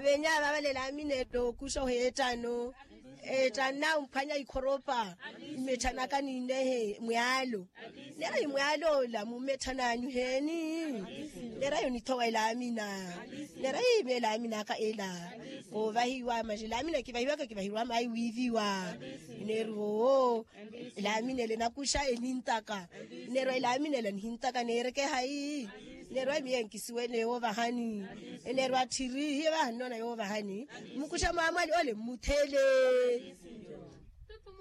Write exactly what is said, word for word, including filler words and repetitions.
benya ba le la mine do kusho hetano eta na umphanya ikhoropa imethana kanine he muyalo lera imuyalo la mumethana nyu heni lera yoni thowa la mina lera ibe la mina ka ela o va hiwa majela mina ke ba hiwa ke ba hiwa mai wiviwa nervo la mina le nakusha enintaka nero la mina le hintaka nere ke hai nero bien kisiwele over hani nero athiri he ba nona over hani mukusha mama ole muthele